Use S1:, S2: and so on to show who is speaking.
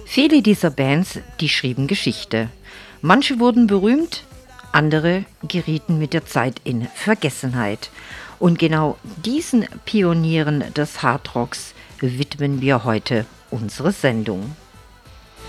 S1: Viele dieser Bands, die schrieben Geschichte. Manche wurden berühmt, andere gerieten mit der Zeit in Vergessenheit. Und genau diesen Pionieren des Hardrocks widmen wir heute unsere Sendung.